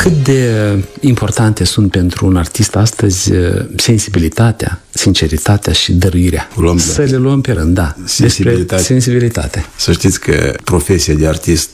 Cât de importante sunt pentru un artist astăzi sensibilitatea, sinceritatea și dăruirea? Să le luăm pe rând, da. Sensibilitate. Să știți că profesia de artist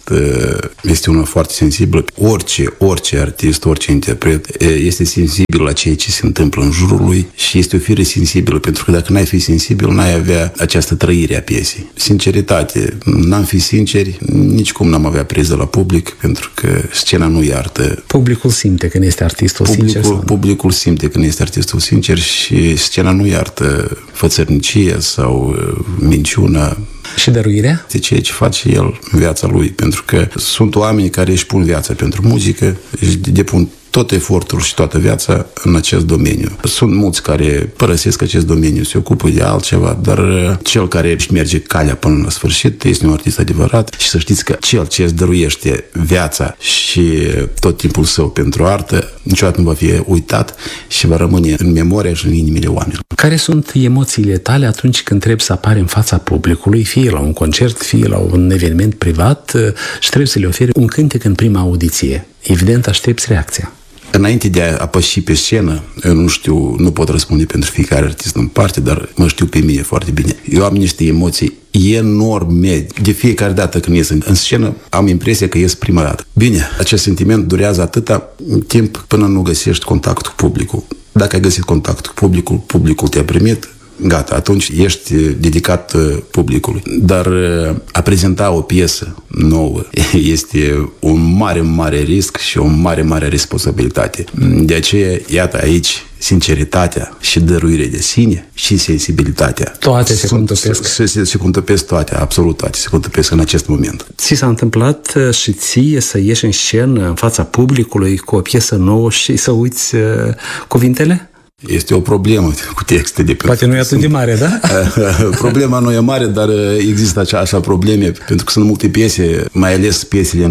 este una foarte sensibilă. Orice artist, orice interpret este sensibil la ceea ce se întâmplă în jurul lui și este o fire sensibilă, pentru că dacă n-ai fi sensibil, n-ai avea această trăire a piesei. Sinceritate. N-am fi sinceri, nicicum n-am avea priză la public, pentru că scena nu iartă. Publicul simte când este artistul sincer. Publicul simte când este artistul sincer și scena nu iartă fățărnicie sau minciună. Și dăruirea? De ceea ce face el în viața lui, pentru că sunt oameni care își pun viața pentru muzică, își depun tot efortul și toată viața în acest domeniu. Sunt mulți care părăsesc acest domeniu, se ocupă de altceva, dar cel care își merge calea până la sfârșit este un artist adevărat și să știți că cel ce îți dăruiește viața și tot timpul său pentru artă, niciodată nu va fi uitat și va rămâne în memoria și în inimile oamenilor. Care sunt emoțiile tale atunci când trebuie să apari în fața publicului, fie la un concert, fie la un eveniment privat și trebuie să le oferi un cântec în prima audiție? Evident, aștepți reacția. Înainte de a apăși pe scenă, eu nu pot răspunde pentru fiecare artist în parte, dar mă știu pe mine foarte bine. Eu am niște emoții enorme. De fiecare dată când ies în scenă, am impresia că ies prima dată. Bine, acest sentiment durează atâta timp până nu găsești contact cu publicul. Dacă ai găsit contact cu publicul, publicul te-a primit, gata, atunci ești dedicat publicului. Dar a prezenta o piesă nouă este un mare risc și o mare responsabilitate. De aceea, iată aici, sinceritatea și dăruire de sine și sensibilitatea. Toate se contopesc. Se contopesc toate, absolut toate se contopesc în acest moment. Ți s-a întâmplat și ție să ieși în scenă în fața publicului cu o piesă nouă și să uiți cuvintele? Este o problemă cu textele. Poate nu e atât de mare, da? Problema nu e mare, dar există așa probleme, pentru că sunt multe piese, mai ales piesele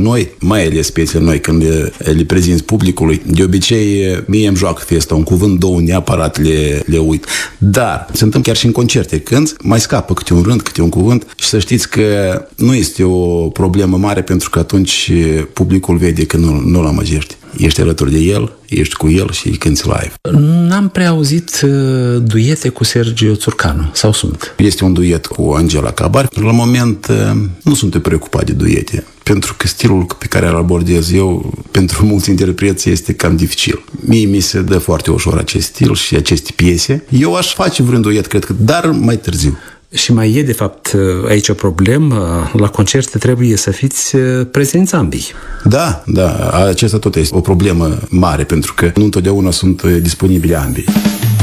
noi, când le prezinți publicului. De obicei, mie îmi joacă festa, un cuvânt, două neapărat le uit. Dar se întâmplă chiar și în concerte, când mai scapă câte un rând, câte un cuvânt și să știți că nu este o problemă mare, pentru că atunci publicul vede că nu-l amăgești. Ești alături de el, ești cu el și cânti live. N-am prea auzit duete cu Sergiu Țurcanu, sau sunt? Este un duet cu Angela Cabar. La moment nu sunt preocupat de duete, pentru că stilul pe care îl abordez eu, pentru mulți interpreți, este cam dificil. Mie mi se dă foarte ușor acest stil și aceste piese. Eu aș face vreun duet, cred că, dar mai târziu. Și mai e, de fapt, aici o problemă. La concerte trebuie să fiți prezenți ambii. Da, acesta tot este o problemă mare, pentru că nu întotdeauna sunt disponibili ambii.